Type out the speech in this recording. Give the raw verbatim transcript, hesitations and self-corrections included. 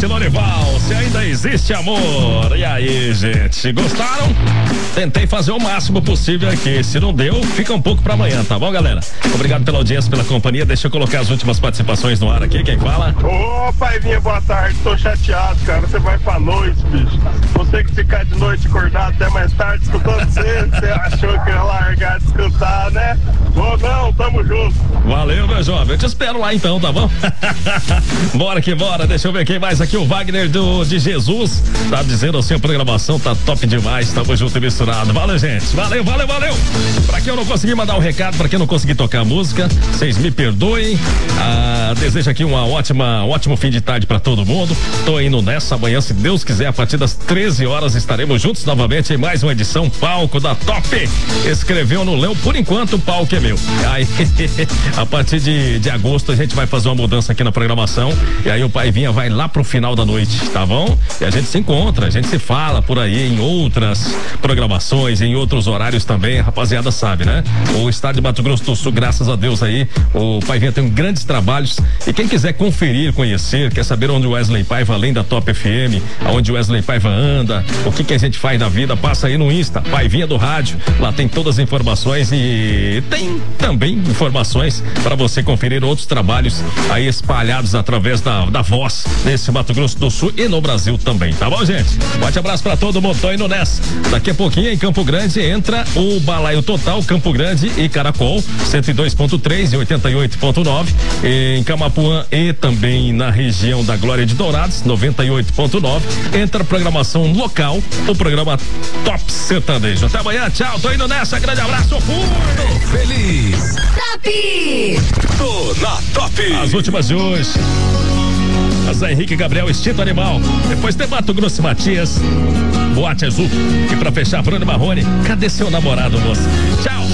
Alice Lorival, se ainda existe amor. E aí, gente, gostaram? Tentei fazer o máximo possível aqui. Se não deu, fica um pouco pra amanhã, tá bom, galera? Obrigado pela audiência, pela companhia. Deixa eu colocar as últimas participações no ar aqui. Quem fala? Ô, Paivinha, boa tarde. Tô chateado, cara. Você vai pra noite, bicho. Você que ficar de noite acordado até mais tarde escutando você, você achou que ia largar de escutar, né? Ô, não, tamo junto. Valeu, meu jovem. Eu te espero lá então, tá bom? Bora que bora. Deixa eu ver quem mais aqui. O Wagner do, de Jesus tá dizendo assim: a programação tá top demais. Tamo junto e misturado. Valeu, gente. Valeu, valeu, valeu. Pra quem eu não consegui mandar um recado, pra quem eu não consegui tocar a música, vocês me perdoem. Ah, desejo aqui uma ótima, um ótimo fim de tarde pra todo mundo. Tô indo nessa amanhã, se Deus quiser, a partir das treze horas estaremos juntos novamente em mais uma edição Palco da Top. Escreveu no Leão, por enquanto o palco é meu. Aí, a partir de, de agosto a gente vai fazer uma mudança aqui na programação e aí o Paivinha vai lá pro final da noite, tá bom? E a gente se encontra, a gente se fala por aí em outras programações, em outros horários também, a rapaziada sabe, né? O estado de Mato Grosso do Sul, graças a Deus aí, o Paivinha tem grandes trabalhos e quem quiser conferir, conhecer, quer saber onde o Wesley Paiva, além da Top F M, aonde o Wesley Paiva anda, o que que a gente faz na vida, passa aí no Insta, Paivinha do Rádio, lá tem todas as informações e tem também informações para você conferir outros trabalhos aí espalhados através da, da voz nesse Mato Grosso do Sul e no Brasil também, tá bom, gente? Forte abraço para todo mundo, tô indo nessa. Daqui a pouquinho em Campo Grande entra o Balaio Total, Campo Grande e Caracol, cento e dois ponto três e oitenta e oito ponto nove, em Camapuã e também na região da Glória de Dourados, noventa e oito ponto nove. Entra a programação local, o programa Top Sertanejo. Até amanhã, tchau, tô indo nessa, grande abraço, fui! Tô feliz. Top! Tô na Top. As últimas de hoje. A Zé Henrique Gabriel, Instinto Animal. Depois tem Mato Grosso e Matias, Boate Azul. E pra fechar, Bruno Marrone, cadê seu namorado, moça? Tchau!